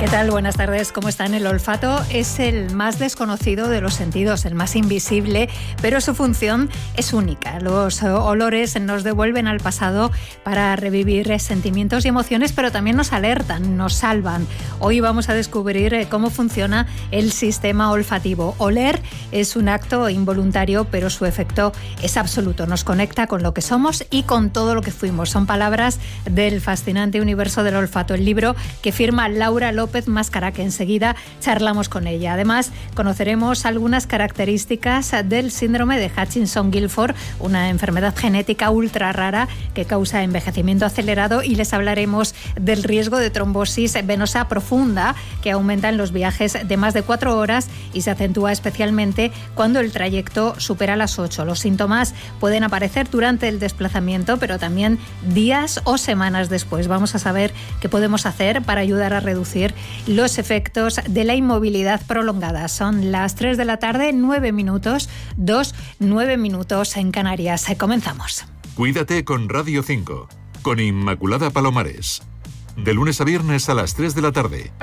¿Qué tal? Buenas tardes. ¿Cómo están? El olfato es el más desconocido de los sentidos, el más invisible, pero su función es única. Los olores nos devuelven al pasado para revivir sentimientos y emociones, pero también nos alertan, nos salvan. Hoy vamos a descubrir cómo funciona el sistema olfativo. Oler es un acto involuntario, pero su efecto es absoluto. Nos conecta con lo que somos y con todo lo que fuimos. Son palabras del fascinante universo del olfato, el libro que firma Laura López Máscara, que enseguida charlamos con ella. Además, conoceremos algunas características del síndrome de Hutchinson-Gilford, una enfermedad genética ultra rara que causa envejecimiento acelerado, y les hablaremos del riesgo de trombosis venosa profunda que aumenta en los viajes de más de 4 horas y se acentúa especialmente cuando el trayecto supera las 8. Los síntomas pueden aparecer durante el desplazamiento, pero también días o semanas después. Vamos a saber qué podemos hacer para ayudar a reducir los efectos de la inmovilidad prolongada. Son las 3 de la tarde, 9 minutos, 9 minutos en Canarias. Comenzamos. Cuídate con Radio 5, con Inmaculada Palomares. De lunes a viernes a las 3 de la tarde.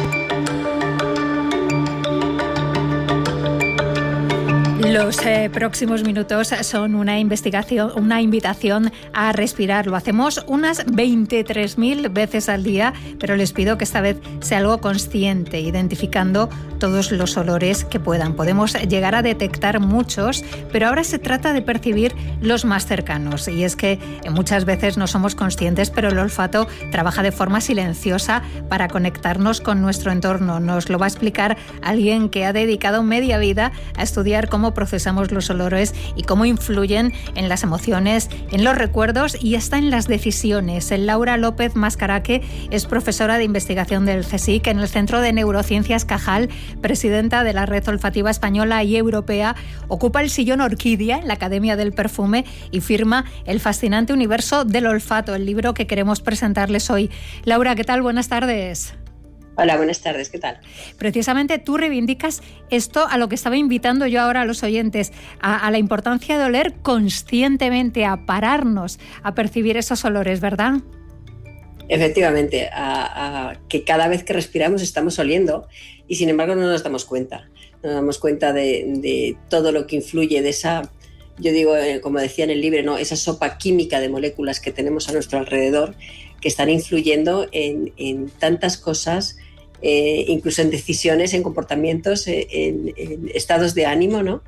Los próximos minutos son una invitación a respirar. Lo hacemos unas 23.000 veces al día, pero les pido que esta vez sea algo consciente, identificando todos los olores que puedan. Podemos llegar a detectar muchos, pero ahora se trata de percibir los más cercanos. Y es que muchas veces no somos conscientes, pero el olfato trabaja de forma silenciosa para conectarnos con nuestro entorno. Nos lo va a explicar alguien que ha dedicado media vida a estudiar cómo procesamos los olores y cómo influyen en las emociones, en los recuerdos y hasta en las decisiones. Laura López Máscara, que es profesora de investigación del CSIC en el Centro de Neurociencias Cajal, presidenta de la Red Olfativa Española y Europea, ocupa el sillón Orquídea en la Academia del Perfume y firma El fascinante universo del olfato, el libro que queremos presentarles hoy. Laura, ¿qué tal? Buenas tardes. Hola, buenas tardes, ¿qué tal? Precisamente tú reivindicas esto a lo que estaba invitando yo ahora a los oyentes, a la importancia de oler conscientemente, a pararnos, a percibir esos olores, ¿verdad? Efectivamente, que cada vez que respiramos estamos oliendo y sin embargo no nos damos cuenta. No nos damos cuenta de todo lo que influye, de esa, yo digo, como decía en el libro, ¿no? Esa sopa química de moléculas que tenemos a nuestro alrededor que están influyendo en tantas cosas, incluso en decisiones, en comportamientos, en estados de ánimo, ¿no?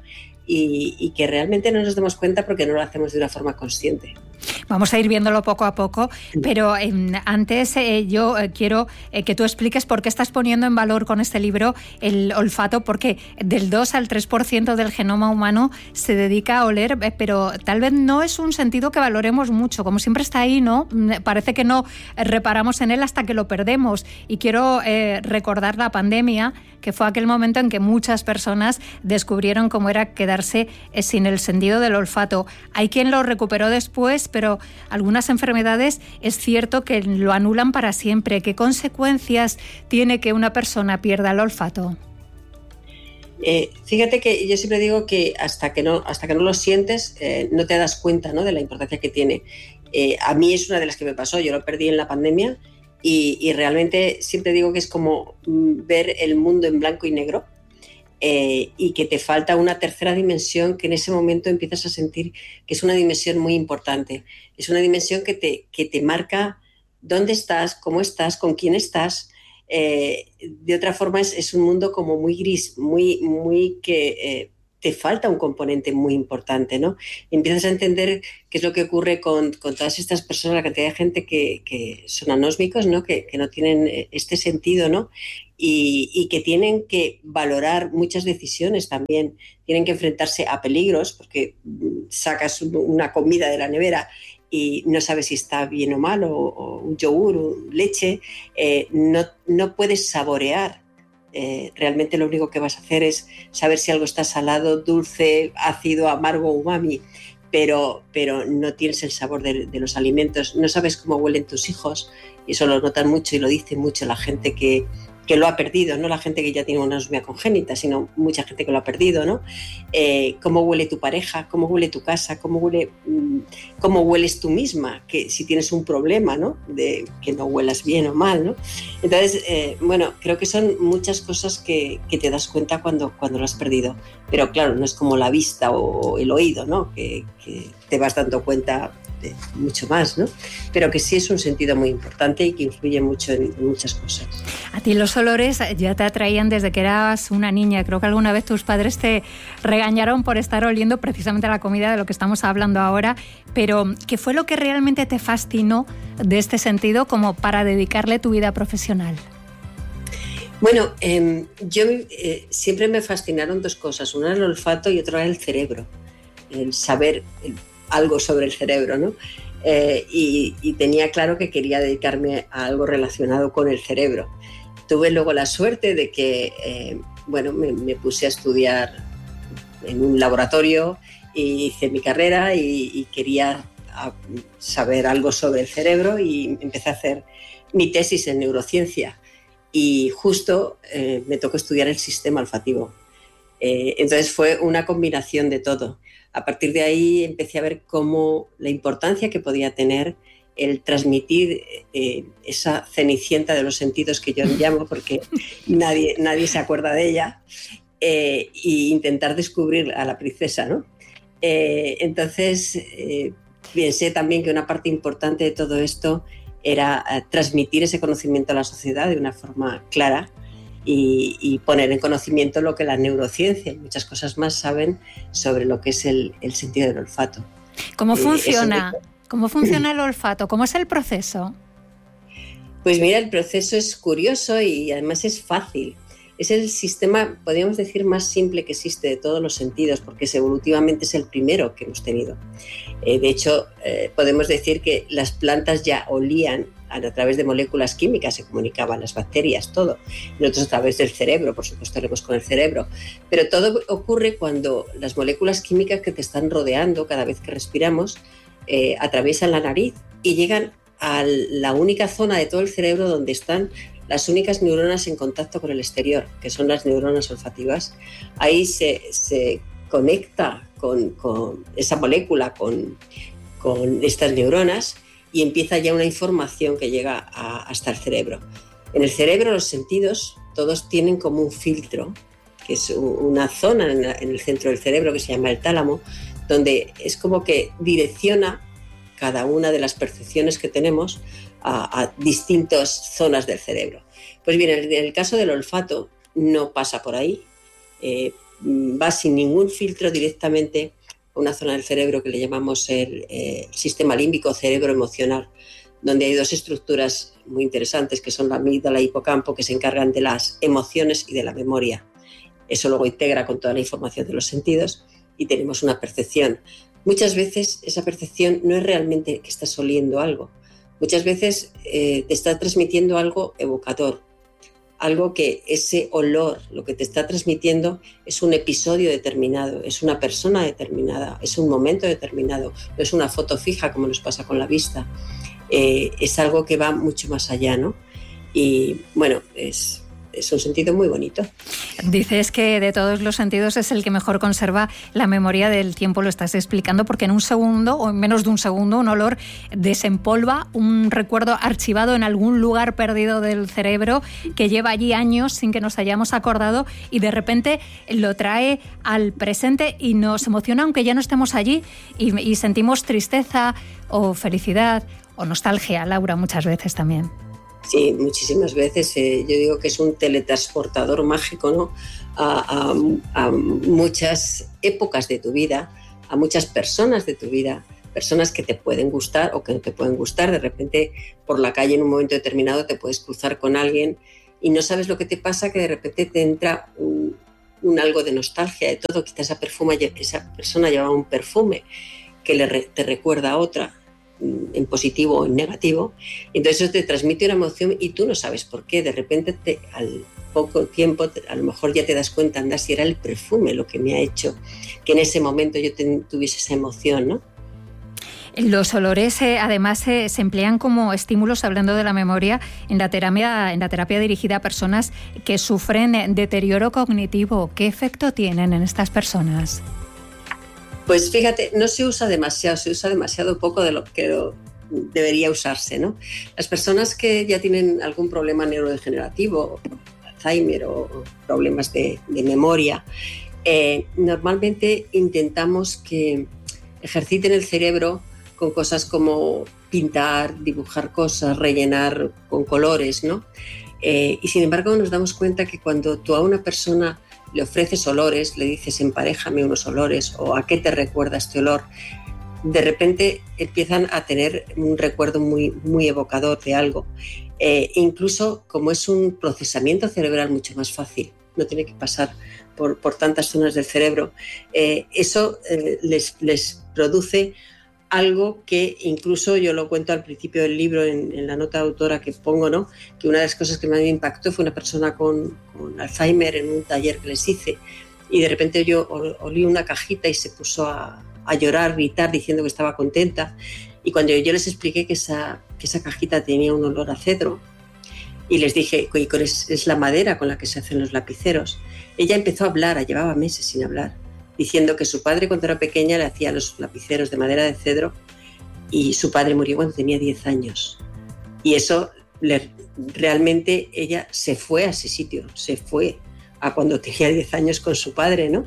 Y que realmente no nos damos cuenta porque no lo hacemos de una forma consciente. Vamos a ir viéndolo poco a poco, pero antes yo quiero que tú expliques por qué estás poniendo en valor con este libro el olfato, porque del 2 al 3% del genoma humano se dedica a oler, pero tal vez no es un sentido que valoremos mucho, como siempre está ahí, ¿no? Parece que no reparamos en él hasta que lo perdemos, y quiero recordar la pandemia, que fue aquel momento en que muchas personas descubrieron cómo era quedarse sin el sentido del olfato. Hay quien lo recuperó después, pero algunas enfermedades es cierto que lo anulan para siempre. ¿Qué consecuencias tiene que una persona pierda el olfato? Fíjate que yo siempre digo que hasta que no lo sientes, no te das cuenta, ¿no?, de la importancia que tiene. A mí es una de las que me pasó, yo lo perdí en la pandemia y realmente siempre digo que es como ver el mundo en blanco y negro. Y que te falta una tercera dimensión que en ese momento empiezas a sentir que es una dimensión muy importante. Es una dimensión que te marca dónde estás, cómo estás, con quién estás. De otra forma es un mundo como muy gris, muy que te falta un componente muy importante, ¿no? Y empiezas a entender qué es lo que ocurre con todas estas personas, la cantidad de gente que son anósmicos, ¿no? Que no tienen este sentido, ¿no? Y que tienen que valorar muchas decisiones también, tienen que enfrentarse a peligros, porque sacas una comida de la nevera y no sabes si está bien o mal, o un yogur o leche, no puedes saborear. Realmente lo único que vas a hacer es saber si algo está salado, dulce, ácido, amargo, umami, pero no tienes el sabor de los alimentos, no sabes cómo huelen tus hijos, y eso lo notan mucho y lo dice mucho la gente que que lo ha perdido, no la gente que ya tiene una anosmia congénita, sino mucha gente que lo ha perdido, ¿no? Cómo huele tu pareja, cómo huele tu casa, cómo hueles tú misma, que si tienes un problema, ¿no? De que no huelas bien o mal, ¿no? Entonces, bueno, creo que son muchas cosas que te das cuenta cuando lo has perdido. Pero claro, no es como la vista o el oído, ¿no? Que te vas dando cuenta de mucho más, ¿no? Pero que sí es un sentido muy importante y que influye mucho en muchas cosas. A ti los olores ya te atraían desde que eras una niña. Creo que alguna vez tus padres te regañaron por estar oliendo precisamente la comida de lo que estamos hablando ahora, pero ¿qué fue lo que realmente te fascinó de este sentido como para dedicarle tu vida profesional? Bueno, yo siempre me fascinaron dos cosas. Una era el olfato y otra era el cerebro, el saber algo sobre el cerebro, ¿no? Y tenía claro que quería dedicarme a algo relacionado con el cerebro. Tuve luego la suerte de que, bueno, me puse a estudiar en un laboratorio y hice mi carrera y quería saber algo sobre el cerebro y empecé a hacer mi tesis en neurociencia y justo me tocó estudiar el sistema olfativo. Entonces fue una combinación de todo. A partir de ahí empecé a ver cómo la importancia que podía tener el transmitir esa cenicienta de los sentidos que yo llamo, porque nadie se acuerda de ella, e intentar descubrir a la princesa, ¿no? Entonces pensé también que una parte importante de todo esto era transmitir ese conocimiento a la sociedad de una forma clara y poner en conocimiento lo que la neurociencia y muchas cosas más saben sobre lo que es el sentido del olfato. ¿Cómo funciona? ¿Cómo funciona el olfato? ¿Cómo es el proceso? Pues mira, el proceso es curioso y además es fácil. Es el sistema, podríamos decir, más simple que existe de todos los sentidos, porque evolutivamente es el primero que hemos tenido. De hecho, podemos decir que las plantas ya olían a través de moléculas químicas, se comunicaban las bacterias, todo. Nosotros a través del cerebro, por supuesto, lo vemos con el cerebro. Pero todo ocurre cuando las moléculas químicas que te están rodeando cada vez que respiramos atraviesan la nariz y llegan a la única zona de todo el cerebro donde están las únicas neuronas en contacto con el exterior, que son las neuronas olfativas. Ahí se conecta con esa molécula, con estas neuronas, y empieza ya una información que llega hasta el cerebro. En el cerebro los sentidos todos tienen como un filtro, que es una zona en el centro del cerebro que se llama el tálamo, donde es como que direcciona cada una de las percepciones que tenemos a distintas zonas del cerebro. Pues bien, en el caso del olfato no pasa por ahí, va sin ningún filtro directamente a una zona del cerebro que le llamamos el sistema límbico cerebro emocional, donde hay dos estructuras muy interesantes que son la amígdala y el hipocampo, que se encargan de las emociones y de la memoria. Eso luego integra con toda la información de los sentidos y tenemos una percepción. Muchas veces esa percepción no es realmente que estás oliendo algo. Muchas veces te está transmitiendo algo evocador, algo que ese olor, lo que te está transmitiendo es un episodio determinado, es una persona determinada, es un momento determinado, no es una foto fija como nos pasa con la vista, es algo que va mucho más allá, ¿no? Y bueno, es un sentido muy bonito. Dices que de todos los sentidos es el que mejor conserva la memoria del tiempo, lo estás explicando, porque en un segundo o en menos de un segundo un olor desempolva un recuerdo archivado en algún lugar perdido del cerebro que lleva allí años sin que nos hayamos acordado y de repente lo trae al presente y nos emociona aunque ya no estemos allí y sentimos tristeza o felicidad o nostalgia, Laura, muchas veces también. Sí, muchísimas veces. Yo digo que es un teletransportador mágico, ¿no? A muchas épocas de tu vida, a muchas personas de tu vida, personas que te pueden gustar o que no te pueden gustar. De repente, por la calle en un momento determinado te puedes cruzar con alguien y no sabes lo que te pasa, que de repente te entra un algo de nostalgia de todo. Quizás esa persona lleva un perfume que te recuerda a otra, en positivo o en negativo, entonces eso te transmite una emoción y tú no sabes por qué, de repente al poco tiempo a lo mejor ya te das cuenta, anda, si era el perfume lo que me ha hecho que en ese momento yo tuviese esa emoción, ¿no? Los olores, además, se emplean como estímulos, hablando de la memoria, en la terapia dirigida a personas que sufren deterioro cognitivo. ¿Qué efecto tienen en estas personas? Pues fíjate, no se usa demasiado poco de lo que debería usarse, ¿no? Las personas que ya tienen algún problema neurodegenerativo, Alzheimer o problemas de memoria, normalmente intentamos que ejerciten el cerebro con cosas como pintar, dibujar cosas, rellenar con colores, ¿no? Y sin embargo nos damos cuenta que cuando tú a una persona le ofreces olores, le dices emparejame unos olores o a qué te recuerda este olor, de repente empiezan a tener un recuerdo muy, muy evocador de algo. Incluso como es un procesamiento cerebral mucho más fácil, no tiene que pasar por tantas zonas del cerebro, eso les produce algo que incluso yo lo cuento al principio del libro en la nota de autora que pongo, ¿no? Que una de las cosas que más me impactó fue una persona con Alzheimer en un taller que les hice y de repente yo olí una cajita y se puso a llorar, gritar, diciendo que estaba contenta, y cuando yo les expliqué que esa cajita tenía un olor a cedro y les dije que es la madera con la que se hacen los lapiceros, ella empezó a hablar, llevaba meses sin hablar, diciendo que su padre cuando era pequeña le hacía los lapiceros de madera de cedro y su padre murió cuando tenía 10 años. Y eso realmente ella se fue a ese sitio, se fue a cuando tenía 10 años con su padre, ¿no?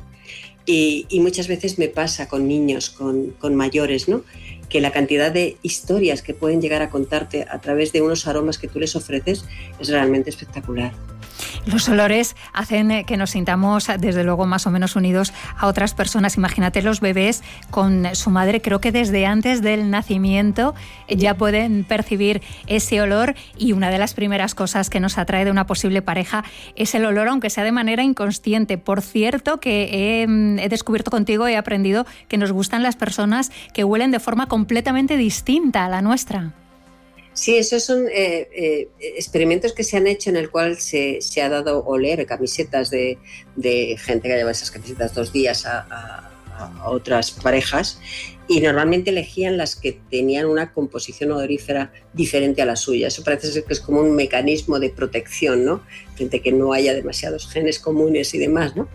Y muchas veces me pasa con niños, con mayores, ¿no? Que la cantidad de historias que pueden llegar a contarte a través de unos aromas que tú les ofreces es realmente espectacular. Los olores hacen que nos sintamos, desde luego, más o menos unidos a otras personas. Imagínate los bebés con su madre, creo que desde antes del nacimiento ya pueden percibir ese olor, y una de las primeras cosas que nos atrae de una posible pareja es el olor, aunque sea de manera inconsciente. Por cierto, que he descubierto contigo, he aprendido que nos gustan las personas que huelen de forma completamente distinta a la nuestra. Sí, esos son experimentos que se han hecho en el cual se ha dado oler camisetas de gente que lleva esas camisetas 2 días a otras parejas, y normalmente elegían las que tenían una composición odorífera diferente a la suya. Eso parece ser que es como un mecanismo de protección, ¿no? Frente a que no haya demasiados genes comunes y demás, ¿no?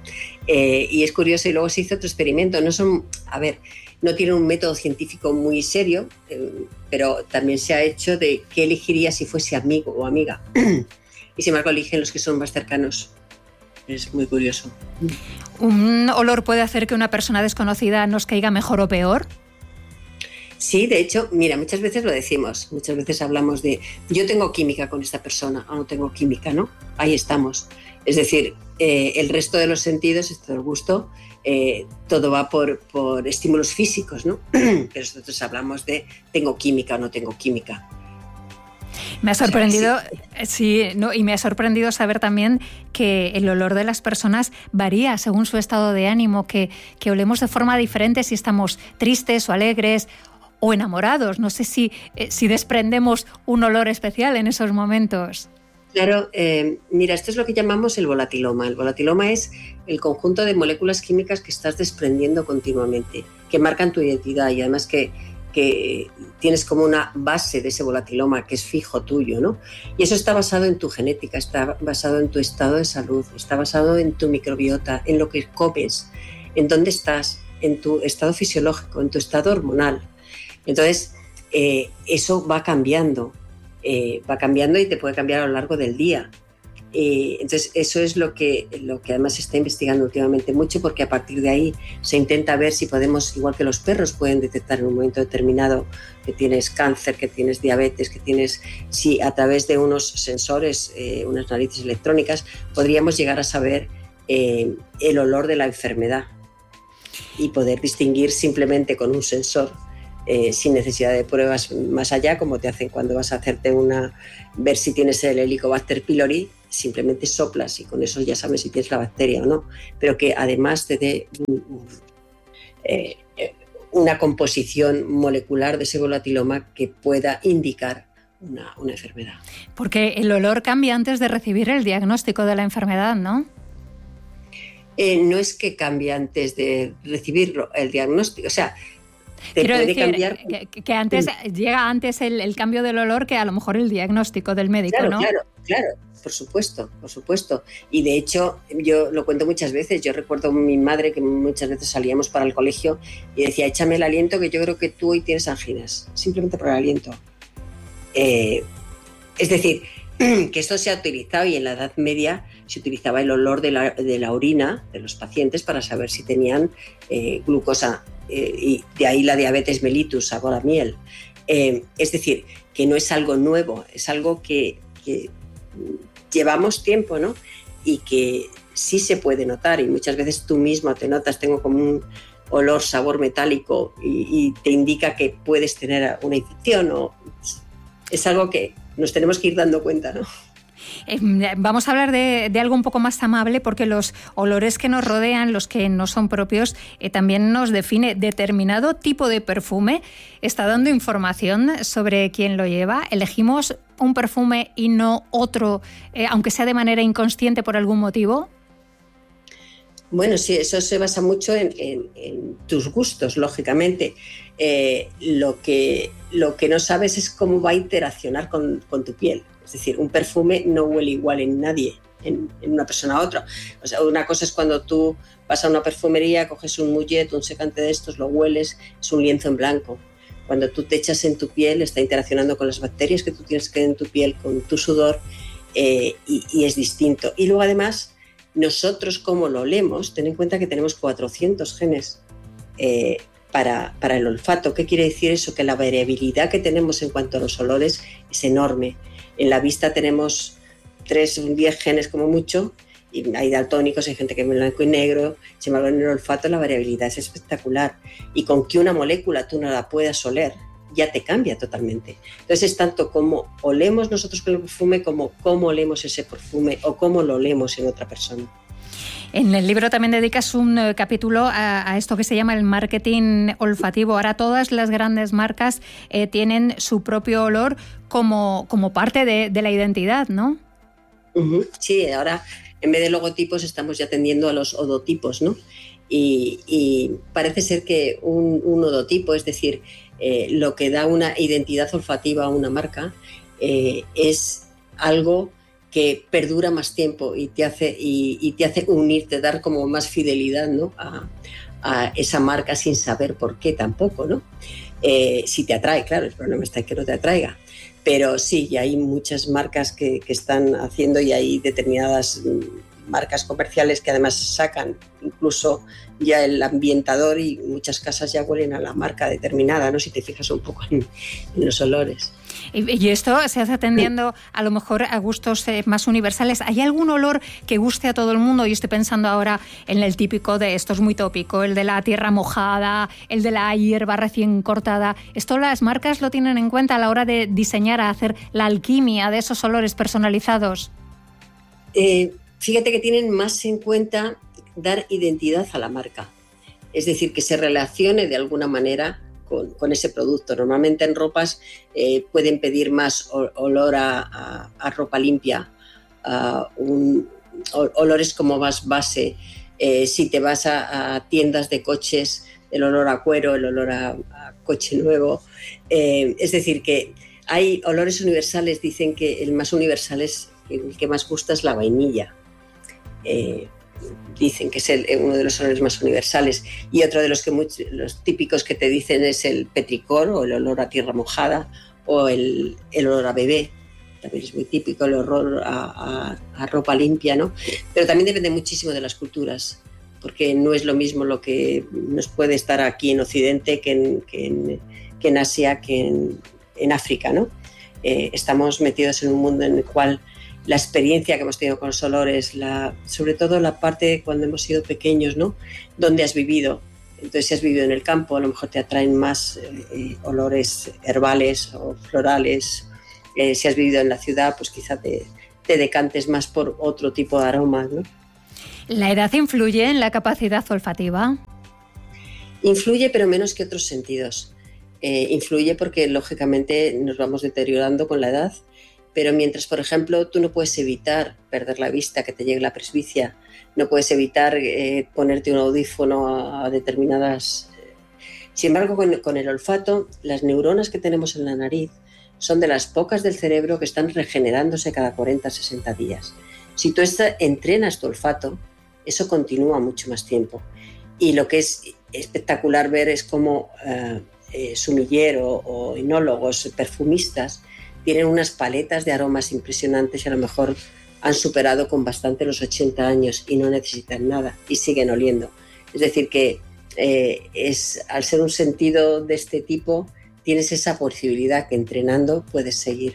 Y es curioso, y luego se hizo otro experimento. No tiene un método científico muy serio, pero también se ha hecho de qué elegiría si fuese amigo o amiga. Y sin embargo eligen los que son más cercanos. Es muy curioso. ¿Un olor puede hacer que una persona desconocida nos caiga mejor o peor? Sí, de hecho, mira, muchas veces lo decimos, muchas veces hablamos de yo tengo química con esta persona o no tengo química, ¿no? Ahí estamos. Es decir, el resto de los sentidos, esto del gusto, todo va por estímulos físicos, ¿no? Pero nosotros hablamos de tengo química o no tengo química. Me ha sorprendido, y me ha sorprendido saber también que el olor de las personas varía según su estado de ánimo, que olemos de forma diferente si estamos tristes o alegres o enamorados. No sé si desprendemos un olor especial en esos momentos. Claro, mira, esto es lo que llamamos el volatiloma. El volatiloma es el conjunto de moléculas químicas que estás desprendiendo continuamente, que marcan tu identidad, y además que tienes como una base de ese volatiloma que es fijo tuyo, ¿no? Y eso está basado en tu genética, está basado en tu estado de salud, está basado en tu microbiota, en lo que comes, en dónde estás, en tu estado fisiológico, en tu estado hormonal. Entonces, eso va cambiando y te puede cambiar a lo largo del día. Entonces eso es lo que además se está investigando últimamente mucho, porque a partir de ahí se intenta ver si podemos, igual que los perros pueden detectar en un momento determinado que tienes cáncer, que tienes diabetes, si a través de unos sensores, unas narices electrónicas, podríamos llegar a saber el olor de la enfermedad y poder distinguir simplemente con un sensor, sin necesidad de pruebas más allá, como te hacen cuando vas a hacerte ver si tienes el Helicobacter pylori. Simplemente soplas y con eso ya sabes si tienes la bacteria o no, pero que además te dé una composición molecular de ese volatiloma que pueda indicar una enfermedad. Porque el olor cambia antes de recibir el diagnóstico de la enfermedad, ¿no? No es que cambie antes de recibir el diagnóstico, o sea, te Quiero puede decir cambiar. que antes llega antes el cambio del olor que a lo mejor el diagnóstico del médico, Claro, ¿no? claro, por supuesto. Y de hecho, yo lo cuento muchas veces, yo recuerdo a mi madre que muchas veces salíamos para el colegio y decía, échame el aliento que yo creo que tú hoy tienes anginas, simplemente por el aliento. Es decir, que esto se ha utilizado y en la Edad Media se utilizaba el olor de la orina de los pacientes para saber si tenían glucosa, y de ahí la diabetes mellitus, sabor a miel. Es decir, que no es algo nuevo, es algo que llevamos tiempo, ¿no? Y que sí se puede notar, y muchas veces tú mismo te notas, tengo como un olor, sabor metálico y te indica que puedes tener una infección, o es algo que nos tenemos que ir dando cuenta, ¿no? Vamos a hablar de algo un poco más amable, porque los olores que nos rodean, los que no son propios, también nos define. Determinado tipo de perfume está dando información sobre quién lo lleva. Elegimos un perfume y no otro, aunque sea de manera inconsciente por algún motivo. Bueno, sí, eso se basa mucho en tus gustos, lógicamente. Lo que no sabes es cómo va a interaccionar con tu piel. Es decir, un perfume no huele igual en nadie, en una persona a otra. O sea, una cosa es cuando tú vas a una perfumería, coges un mullet, un secante de estos, lo hueles, es un lienzo en blanco. Cuando tú te echas en tu piel, está interaccionando con las bacterias que tú tienes en tu piel, con tu sudor, y es distinto. Y luego, además, nosotros, como lo olemos, ten en cuenta que tenemos 400 genes para el olfato. ¿Qué quiere decir eso? Que la variabilidad que tenemos en cuanto a los olores es enorme. En la vista tenemos 3 o 10 genes como mucho, y hay daltónicos, hay gente que ve blanco y negro. Sin embargo, en el olfato la variabilidad es espectacular, y con que una molécula tú no la puedas oler, ya te cambia totalmente. Entonces es tanto como olemos nosotros con el perfume, como cómo olemos ese perfume o cómo lo olemos en otra persona. En el libro también dedicas un capítulo a esto que se llama el marketing olfativo. Ahora todas las grandes marcas tienen su propio olor como parte de la identidad, ¿no? Sí, ahora en vez de logotipos estamos ya tendiendo a los odotipos, ¿no? Y parece ser que un odotipo, es decir, lo que da una identidad olfativa a una marca, es algo que perdura más tiempo y te hace unirte, dar como más fidelidad, ¿no? a esa marca, sin saber por qué tampoco, ¿no? Si te atrae, claro, el problema está en que no te atraiga. Pero sí, y hay muchas marcas que están haciendo, y hay determinadas marcas comerciales que además sacan incluso ya el ambientador, y muchas casas ya huelen a la marca determinada, ¿no? Si te fijas un poco en los olores. Y esto se hace atendiendo a lo mejor a gustos más universales. ¿Hay algún olor que guste a todo el mundo? Yo estoy pensando ahora en el típico de, esto es muy tópico, el de la tierra mojada, el de la hierba recién cortada. ¿Esto las marcas lo tienen en cuenta a la hora de diseñar, a hacer la alquimia de esos olores personalizados? Fíjate que tienen más en cuenta dar identidad a la marca. Es decir, que se relacione de alguna manera con ese producto. Normalmente en ropas pueden pedir más olor a ropa limpia, olores como más base. Si te vas a tiendas de coches, el olor a cuero, el olor a coche nuevo. Es decir, que hay olores universales. Dicen que el más universal es el que más gusta, es la vainilla. Dicen que es uno de los olores más universales, y otro de los típicos que te dicen es el petricor, o el olor a tierra mojada, o el olor a bebé. También es muy típico el olor a ropa limpia, ¿no? Pero también depende muchísimo de las culturas, porque no es lo mismo lo que nos puede estar aquí en Occidente que en Asia, que en África, ¿no? Estamos metidos en un mundo en el cual la experiencia que hemos tenido con los olores, sobre todo la parte cuando hemos sido pequeños, ¿no? Donde has vivido. Entonces, si has vivido en el campo, a lo mejor te atraen más olores herbales o florales. Si has vivido en la ciudad, pues quizá te decantes más por otro tipo de aromas, ¿no? ¿La edad influye en la capacidad olfativa? Influye, pero menos que otros sentidos. Influye porque, lógicamente, nos vamos deteriorando con la edad. Pero mientras, por ejemplo, tú no puedes evitar perder la vista, que te llegue la presbicia, no puedes evitar ponerte un audífono a determinadas Sin embargo, con el olfato, las neuronas que tenemos en la nariz son de las pocas del cerebro que están regenerándose cada 40-60 días. Si tú entrenas tu olfato, eso continúa mucho más tiempo. Y lo que es espectacular ver es cómo sumiller o enólogos, perfumistas, tienen unas paletas de aromas impresionantes y a lo mejor han superado con bastante los 80 años y no necesitan nada y siguen oliendo. Es decir, que al ser un sentido de este tipo, tienes esa posibilidad que entrenando puedes seguir.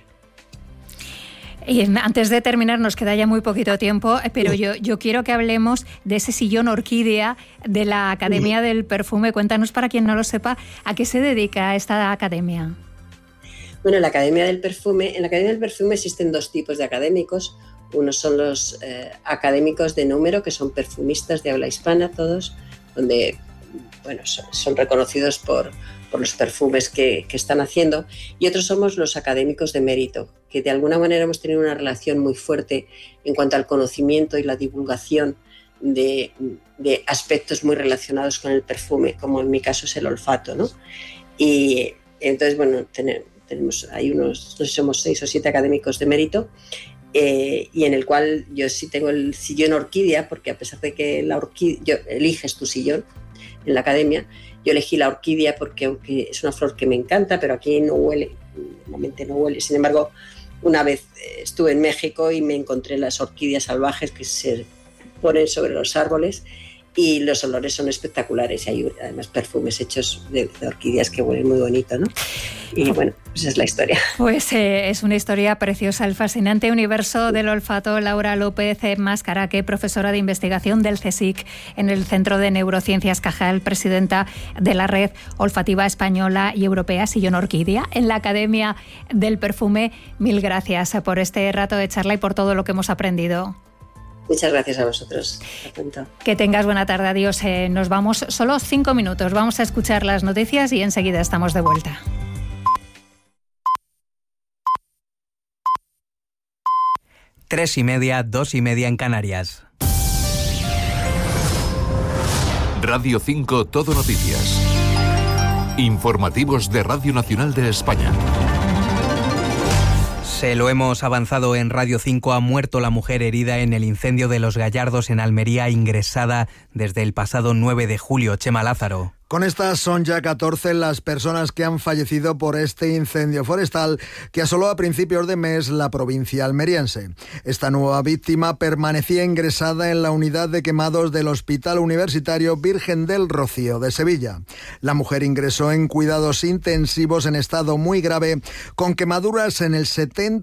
Y antes de terminar, nos queda ya muy poquito tiempo, pero yo quiero que hablemos de ese sillón orquídea de la Academia del Perfume. Cuéntanos, para quien no lo sepa, ¿a qué se dedica esta academia? Bueno, en la Academia del Perfume existen dos tipos de académicos. Unos son los académicos de número, que son perfumistas de habla hispana todos, donde son reconocidos por los perfumes que están haciendo, y otros somos los académicos de mérito, que de alguna manera hemos tenido una relación muy fuerte en cuanto al conocimiento y la divulgación de aspectos muy relacionados con el perfume, como en mi caso es el olfato, ¿no? Y entonces, bueno, tenemos ahí somos 6 o 7 académicos de mérito, y en el cual yo sí tengo el sillón orquídea, porque a pesar de que eliges tu sillón en la academia, yo elegí la orquídea porque aunque es una flor que me encanta, pero aquí no huele, normalmente no huele. Sin embargo, una vez estuve en México y me encontré las orquídeas salvajes que se ponen sobre los árboles y los olores son espectaculares. Y hay además perfumes hechos de orquídeas que huelen muy bonito, ¿no? Y bueno, pues esa es la historia. Pues es una historia preciosa, el fascinante universo del olfato. Laura López Mascaraque, profesora de investigación del CSIC en el Centro de Neurociencias Cajal, presidenta de la Red Olfativa Española y Europea Sillón Orquídea en la Academia del Perfume. Mil gracias por este rato de charla y por todo lo que hemos aprendido. Muchas gracias a vosotros. Que tengas buena tarde. Adiós. Nos vamos solo 5 minutos. Vamos a escuchar las noticias y enseguida estamos de vuelta. 3:30, 2:30 en Canarias. Radio 5 Todo Noticias. Informativos de Radio Nacional de España. Se lo hemos avanzado en Radio 5. Ha muerto la mujer herida en el incendio de Los Gallardos en Almería, ingresada desde el pasado 9 de julio. Chema Lázaro. Con estas son ya 14 las personas que han fallecido por este incendio forestal que asoló a principios de mes la provincia almeriense. Esta nueva víctima permanecía ingresada en la unidad de quemados del Hospital Universitario Virgen del Rocío de Sevilla. La mujer ingresó en cuidados intensivos en estado muy grave, con quemaduras en el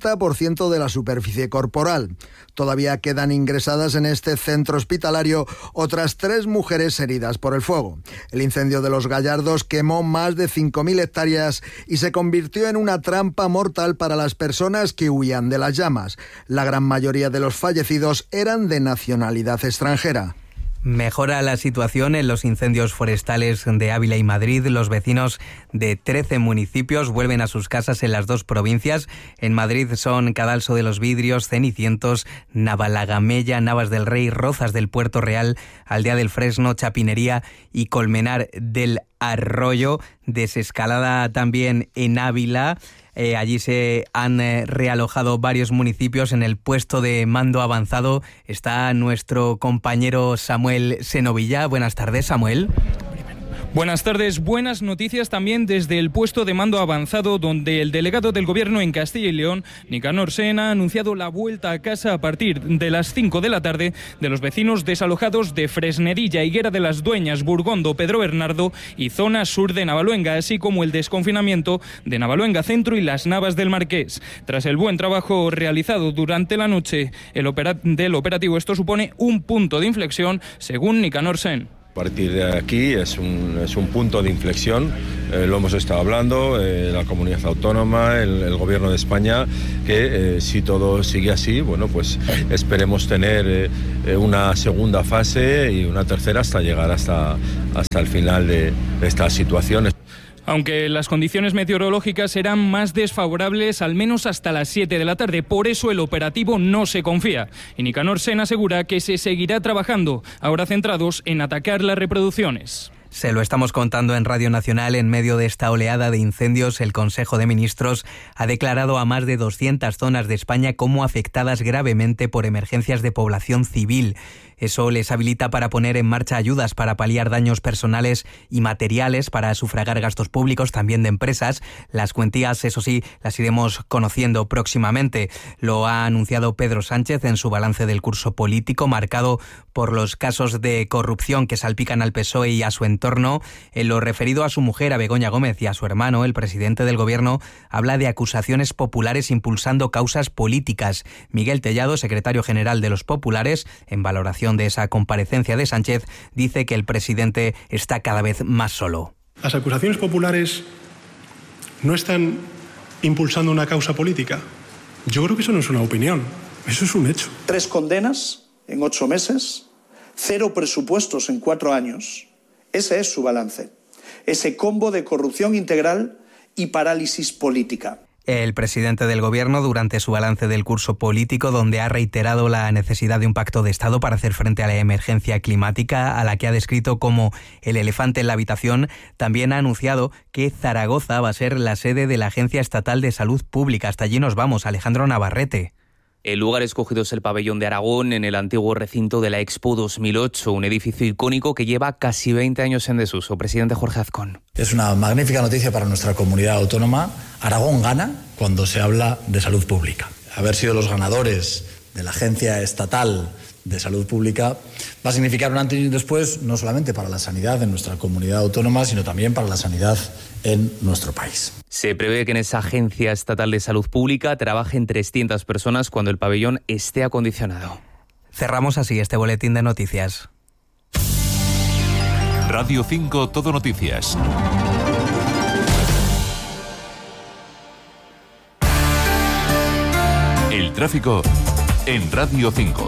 70% de la superficie corporal. Todavía quedan ingresadas en este centro hospitalario otras 3 mujeres heridas por el fuego. El incendio de Los Gallardos quemó más de 5.000 hectáreas y se convirtió en una trampa mortal para las personas que huían de las llamas. La gran mayoría de los fallecidos eran de nacionalidad extranjera. Mejora la situación en los incendios forestales de Ávila y Madrid. Los vecinos de 13 municipios vuelven a sus casas en las 2 provincias. En Madrid son Cadalso de los Vidrios, Cenicientos, Navalagamella, Navas del Rey, Rozas del Puerto Real, Aldea del Fresno, Chapinería y Colmenar del Arroyo. Desescalada también en Ávila. Allí se han realojado varios municipios. En el puesto de mando avanzado está nuestro compañero Samuel Senovilla. Buenas tardes, Samuel. Buenas tardes, buenas noticias también desde el puesto de mando avanzado, donde el delegado del Gobierno en Castilla y León, Nicanor Sen, ha anunciado la vuelta a casa a partir de las 5 de la tarde de los vecinos desalojados de Fresnedilla, Higuera de las Dueñas, Burgondo, Pedro Bernardo y zona sur de Navaluenga, así como el desconfinamiento de Navaluenga Centro y las Navas del Marqués. Tras el buen trabajo realizado durante la noche del operativo, esto supone un punto de inflexión, según Nicanor Sen. A partir de aquí es un punto de inflexión, lo hemos estado hablando, la comunidad autónoma, el Gobierno de España, que si todo sigue así, bueno, pues esperemos tener una segunda fase y una tercera hasta llegar hasta el final de esta situación. Aunque las condiciones meteorológicas serán más desfavorables al menos hasta las 7 de la tarde. Por eso el operativo no se confía. Y Nicanor Sen asegura que se seguirá trabajando, ahora centrados en atacar las reproducciones. Se lo estamos contando en Radio Nacional. En medio de esta oleada de incendios, el Consejo de Ministros ha declarado a más de 200 zonas de España como afectadas gravemente por emergencias de población civil. Eso les habilita para poner en marcha ayudas para paliar daños personales y materiales, para sufragar gastos públicos, también de empresas. Las cuantías, eso sí, las iremos conociendo próximamente. Lo ha anunciado Pedro Sánchez en su balance del curso político, marcado por los casos de corrupción que salpican al PSOE y a su entorno. En lo referido a su mujer, a Begoña Gómez, y a su hermano, el presidente del Gobierno, habla de acusaciones populares impulsando causas políticas. Miguel Tellado, secretario general de los populares, en valoración de esa comparecencia de Sánchez, dice que el presidente está cada vez más solo. Las acusaciones populares no están impulsando una causa política. Yo creo que eso no es una opinión, eso es un hecho. 3 condenas en 8 meses, 0 presupuestos en 4 años. Ese es su balance. Ese combo de corrupción integral y parálisis política. El presidente del Gobierno, durante su balance del curso político, donde ha reiterado la necesidad de un pacto de Estado para hacer frente a la emergencia climática, a la que ha descrito como el elefante en la habitación, también ha anunciado que Zaragoza va a ser la sede de la Agencia Estatal de Salud Pública. Hasta allí nos vamos, Alejandro Navarrete. El lugar escogido es el Pabellón de Aragón, en el antiguo recinto de la Expo 2008, un edificio icónico que lleva casi 20 años en desuso. Presidente Jorge Azcón. Es una magnífica noticia para nuestra comunidad autónoma. Aragón gana cuando se habla de salud pública. Haber sido los ganadores de la Agencia Estatal de Salud Pública va a significar un antes y un después, no solamente para la sanidad en nuestra comunidad autónoma, sino también para la sanidad en nuestro país. Se prevé que en esa Agencia Estatal de Salud Pública trabajen 300 personas cuando el pabellón esté acondicionado. Cerramos así este boletín de noticias. Radio 5 Todo Noticias. El tráfico en Radio 5.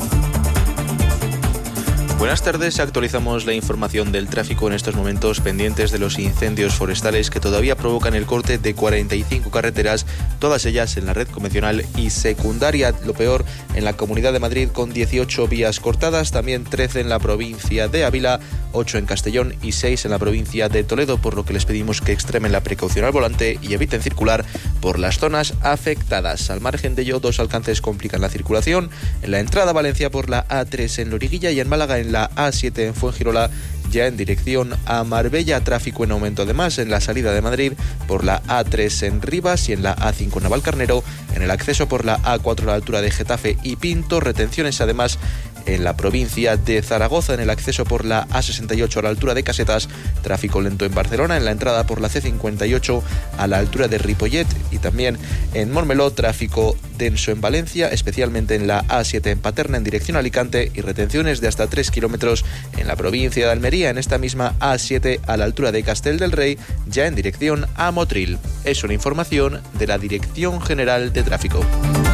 Buenas tardes, actualizamos la información del tráfico en estos momentos, pendientes de los incendios forestales que todavía provocan el corte de 45 carreteras, todas ellas en la red convencional y secundaria. Lo peor en la Comunidad de Madrid, con 18 vías cortadas, también 13 en la provincia de Ávila, 8 en Castellón y 6 en la provincia de Toledo, por lo que les pedimos que extremen la precaución al volante y eviten circular por las zonas afectadas. Al margen de ello, 2 alcances complican la circulación: en la entrada a Valencia por la A3 en Loriguilla y en Málaga en la A7 en Fuengirola, ya en dirección a Marbella. Tráfico en aumento además en la salida de Madrid por la A3 en Rivas y en la A5 en Navalcarnero, en el acceso por la A4 a la altura de Getafe y Pinto. Retenciones además en la provincia de Zaragoza, en el acceso por la A68 a la altura de Casetas. Tráfico lento en Barcelona, en la entrada por la C58 a la altura de Ripollet, y también en Montmeló tráfico denso en Valencia, especialmente en la A7 en Paterna en dirección a Alicante, y retenciones de hasta 3 kilómetros en la provincia de Almería, en esta misma A7 a la altura de Castel del Rey, ya en dirección a Motril. Es una información de la Dirección General de Tráfico.